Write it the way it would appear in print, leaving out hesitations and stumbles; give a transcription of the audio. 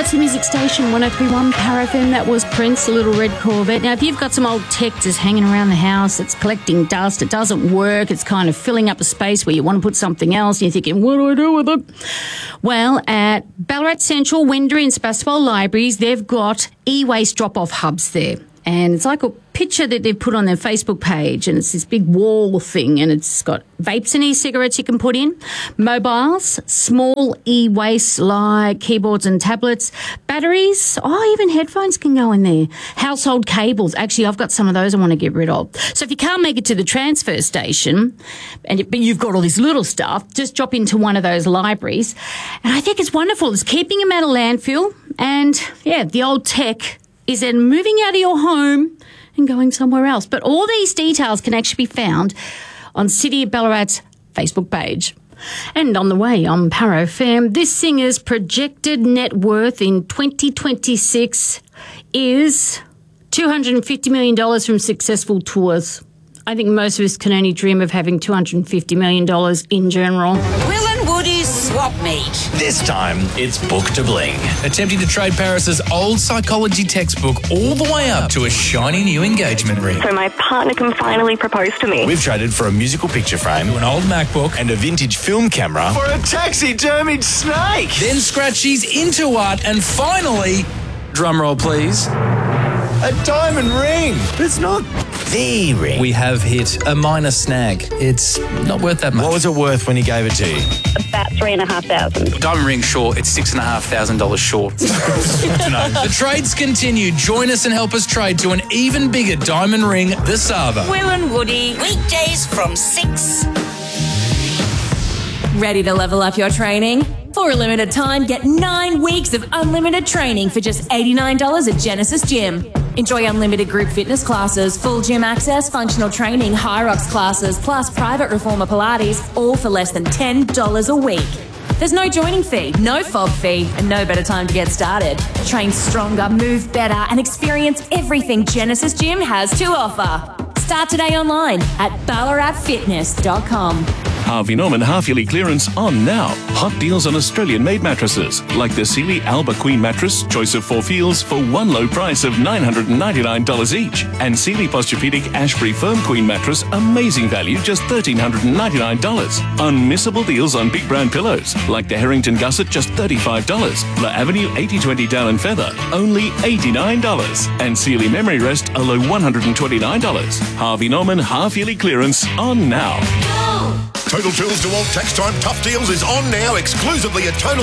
Quality Music Station 103.1 Power FM. That was Prince, a Little Red Corvette. Now, if you've got some old tech just hanging around the house, it's collecting dust, it doesn't work, it's kind of filling up a space where you want to put something else, and you're thinking, what do I do with it? Well, at Ballarat Central, Wendouree and Sebastopol Libraries, they've got e-waste drop-off hubs there. And it's like a picture that they've put on their Facebook page, and it's this big wall thing, and it's got vapes and e-cigarettes you can put in, mobiles, small e-waste like keyboards and tablets, batteries, even headphones can go in there, household cables. Actually, I've got some of those I want to get rid of. So if you can't make it to the transfer station, but you've got all this little stuff, just drop into one of those libraries. And I think it's wonderful. It's keeping them out of landfill, and, yeah, the old tech is then moving out of your home and going somewhere else. But all these details can actually be found on City of Ballarat's Facebook page. And on the way on Power FM, this singer's projected net worth in 2026 is $250 million from successful tours. I think most of us can only dream of having $250 million in general. Will and Woody's Swap Meet. This time, it's Book to Bling. Attempting to trade Paris's old psychology textbook all the way up to a shiny new engagement ring. So my partner can finally propose to me. We've traded for a musical picture frame, To an old MacBook. and a vintage film camera for a taxidermied snake. Then Scratchy's into art, and finally, drumroll please, A diamond ring. But it's not the ring. we have hit a minor snag. It's not worth that much. What was it worth when he gave it to you? About $3,500. Diamond ring short, it's $6,500 short. The trades continue. Join us and help us trade to an even bigger diamond ring, the Sava. Will and Woody. Weekdays from 6. Ready to level up your training? For a limited time, get 9 weeks of unlimited training for just $89 at Genesis Gym. Enjoy unlimited group fitness classes, full gym access, functional training, high rocks classes, plus private reformer Pilates, all for less than $10 a week. There's no joining fee, no fob fee, and no better time to get started. Train stronger, move better, and experience everything Genesis Gym has to offer. Start today online at ballaratfitness.com. Harvey Norman half-yearly clearance on now. Hot deals on Australian-made mattresses, like the Sealy Alba Queen mattress, choice of 4 feels, for one low price of $999 each. And Sealy Posturepedic Ashbury Firm Queen mattress, amazing value, just $1,399. Unmissable deals on big brand pillows, like the Harrington Gusset, just $35. La Avenue 8020 Down and Feather, only $89. And Sealy Memory Rest, a low $129. Harvey Norman half-yearly clearance on now. Total Tools to all tax time tough deals is on now exclusively at Total